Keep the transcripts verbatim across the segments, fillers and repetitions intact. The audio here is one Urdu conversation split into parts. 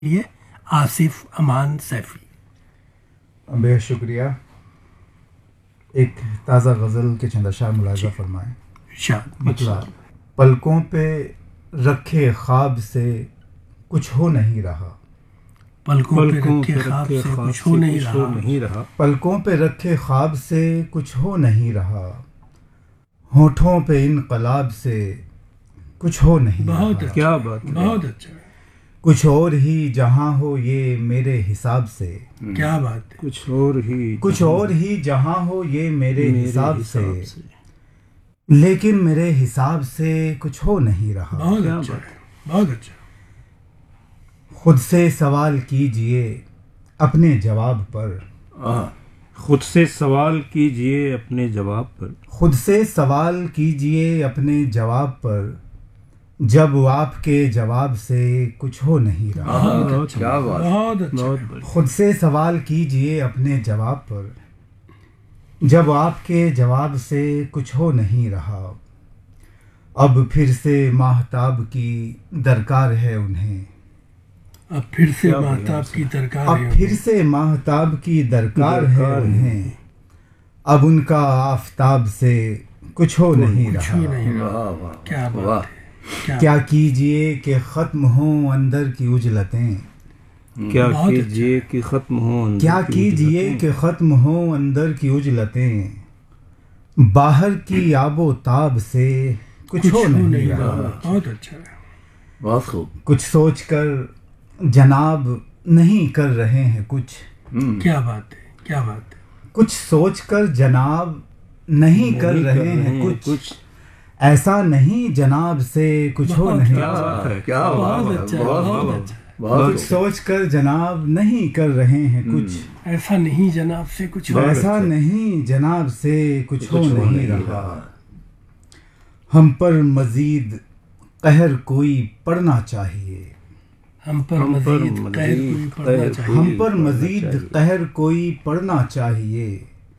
یہ آصف امان سیفی. بے شکریہ. ایک تازہ غزل کے چند اشعار ملاحظہ فرمائیں. مطلب پلکوں پہ رکھے خواب سے کچھ ہو نہیں رہا. پلکوں پہ رکھے خواب سے کچھ ہو نہیں رہا. پلکوں پہ رکھے خواب سے کچھ ہو نہیں رہا. ہونٹوں پہ انقلاب سے کچھ ہو نہیں رہا. بہت کیا بات, بہت اچھا. کچھ اور ہی جہاں ہو یہ میرے حساب سے. کیا بات ہے. کچھ اور ہی کچھ اور ہی جہاں ہو یہ میرے حساب سے، لیکن میرے حساب سے کچھ ہو نہیں رہا. بہت اچھا، بہت اچھا. خود سے سوال کیجئے اپنے جواب پر. خود سے سوال کیجئے اپنے جواب پر. خود سے سوال کیجئے اپنے جواب پر، جب آپ کے جواب سے کچھ ہو نہیں رہا. کیا بات. بہت اچھا. خود سے سوال کیجئے اپنے جواب پر، جب آپ کے جواب سے کچھ ہو نہیں رہا. اب پھر سے ماہتاب کی درکار ہے انہیں. اب پھر سے ماہتاب کی درکار ہے. اب پھر سے ماہتاب کی درکار ہے انہیں. اب ان کا آفتاب سے کچھ ہو نہیں رہا. کیا بات ہے. کیا کیجئے کہ ختم ہوں اندر کی اجلتیں. کیا کیجئے کہ ختم ہوں کیا کیجئے کہ ختم ہوں اندر کی اجلتیں. باہر کی آب و تاب سے کچھ ہو نہیں رہا. بہت اچھا. بہت خوب. کچھ سوچ کر جناب نہیں کر رہے ہیں کچھ. کیا بات ہے. کیا بات ہے. کچھ سوچ کر جناب نہیں کر رہے ہیں کچھ. ایسا نہیں جناب سے کچھ ہو نہیں رہا. کیا بات ہے. بہت اچھا. کچھ سوچ کر جناب نہیں کر رہے ہیں کچھ. ایسا نہیں جناب سے کچھ ہو. ایسا نہیں جناب سے کچھ ہو نہیں رہا. ہم پر مزید قہر کوئی پڑنا چاہیے. ہم پر مزید قہر کوئی پڑنا چاہیے. ہم پر مزید قہر کوئی پڑنا چاہیے.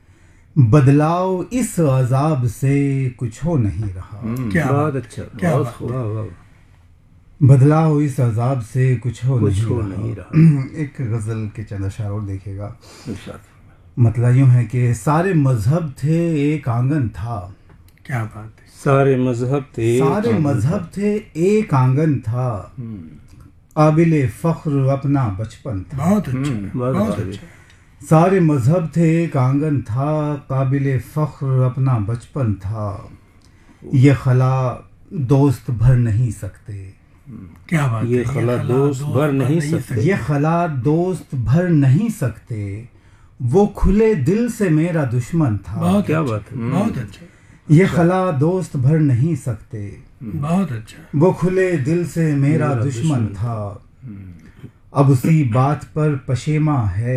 بدلاؤ اس عذاب سے کچھ ہو نہیں رہا. کیا بہت اچھا. کیا بدلاؤ اس عذاب سے کچھ ہو کچھ ہو نہیں رہا. ایک غزل کے چند اشعار اور دیکھیے گا. مطلب یوں ہے کہ سارے مذہب تھے ایک آنگن تھا. کیا بات ہے. سارے مذہب تھے سارے مذہب تھے ایک آنگن تھا. قابل فخر اپنا بچپن تھا. بہت اچھا. بہت اچھا. سارے مذہب تھے ایک آنگن تھا. قابل فخر اپنا بچپن تھا. یہ خلا دوست بھر نہیں سکتے. کیا بات. یہ خلا دوست بھر نہیں سکتے. یہ خلا دوست بھر نہیں سکتے. وہ کھلے دل سے میرا دشمن تھا. بہت کیا بات ہے. بہت اچھا. یہ خلا دوست بھر نہیں سکتے. بہت اچھا. وہ کھلے دل سے میرا دشمن تھا. اب اسی بات پر پشیماں ہے.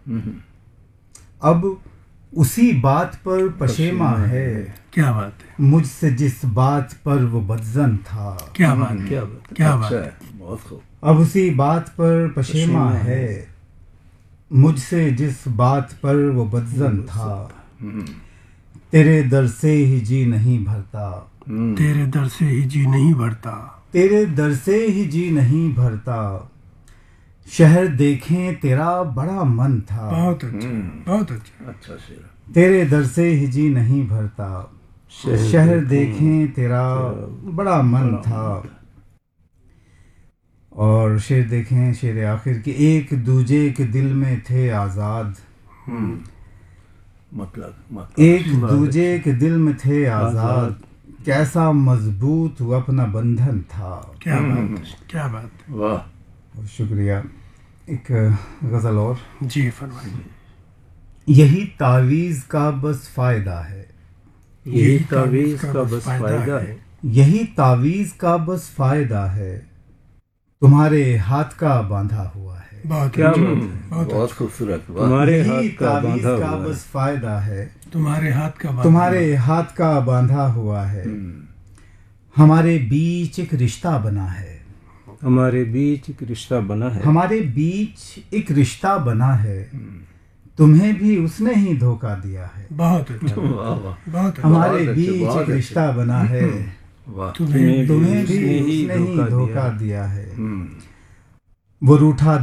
اب اسی بات پر پشیماں ہے. کیا بات ہے. مجھ سے جس بات پر وہ بدظن تھا. کیا بات. کیا بات. کیا بات ہے. بہت خوب. اب اسی بات پر پشیماں ہے. مجھ سے جس بات پر وہ بدظن تھا. تیرے در سے ہی جی نہیں بھرتا. تیرے در سے ہی جی نہیں بھرتا. تیرے در سے ہی جی نہیں بھرتا. شہر دیکھیں تیرا بڑا من تھا. بہت اچھا. بہت اچھا. اچھا شعر. تیرے در سے ہی جی نہیں بھرتا. شہر دیکھیں تیرا بڑا من تھا. اور شعر دیکھیں شعر آخر کی. ایک دوجے کے دل میں تھے آزاد. مطلب ایک دوجے کے دل میں تھے آزاد. کیسا مضبوط وہ اپنا بندھن تھا. کیا بات. کیا بات. واہ. شکریہ. ایک غزل اور. جی فرمائیے. یہی تعویذ کا بس فائدہ ہے. یہی تعویذ کا بس فائدہ ہے. یہی تعویذ کا بس فائدہ ہے. تمہارے ہاتھ کا باندھا ہوا ہے. بہت کیا بہت خوبصورت. تمہارے یہی ہاتھ کا تعویذ باندھا کا ہوا بس فائدہ ہے. تمہارے ہاتھ کا. تمہارے ہاتھ کا باندھا ہوا ہے. ہمارے بیچ ایک رشتہ بنا ہے. ہمارے بیچ ایک رشتہ بنا ہے. ہمارے بیچ ایک رشتہ بنا ہے. تمہیں بھی اس نے ہی دھوکہ دیا ہے. بہت اچھا. بہت. ہمارے بیچ ایک رشتہ بنا ہے. تمہیں تمہیں بھی اس نے ہی دھوکہ دیا ہے. وہ روٹھا